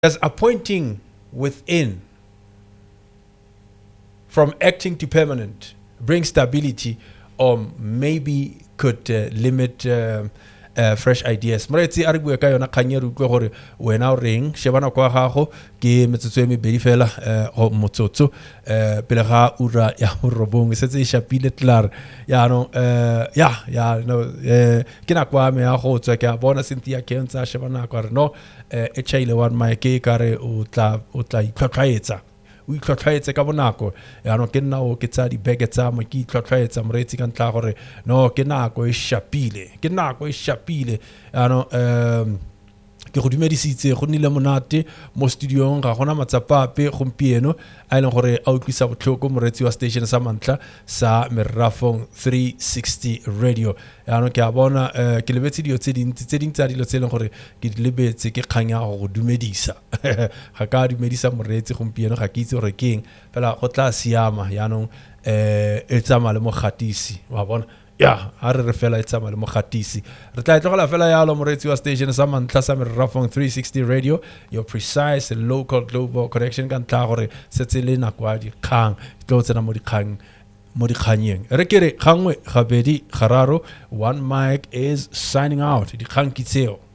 Does appointing within from acting to permanent bring stability, or maybe could limit fresh ideas? Moretsi a re bua ka yona kgang e re utlwe gore wena o reng shebana kwa gago ke metsotso e mebedi fela go motsotso pele ga ura ya borobong setse e shapile tlar yaanong ke nako ya me ya go tswa ke a bona Cynthia Kenza shebana kwa re no e chaile one my ke ka re o tla itlhotlhaetsa o itlhotlhaetse ka bonako yaanong ke nna o ke tsa dibeke tsa mo ke itlhotlhaetsa moretsi ka ntla gore no ke nako e shapile yaanong ke go dumedisitse go nnile monate mo studiong ga gona matsapa ape gompieno a ileng gore a utlwisa botlhoko moretsi wa station sa mantla sa Merafong 360 radio yaanong ke a bona ke lebetse dio tse dintsi tsa dilo tse leng gore ke di lebetse ke kganya go dumedisa ga ka dumedisa moretsi gompieno ga ke itse gore keng fela go tla siama yaanong e tsama le mogatisi wa bona ya a re fela e tsama le mogatisi re tla tlogela fela yalo moretsi wa station sa mantla sa Merafong 360 radio, your precise local global connection ka ntla gore setse le nako ya dikgang tlo tsena mo dikganyeng re kere gangwe gabedi gararo one mic is signing out dikgang kitseo.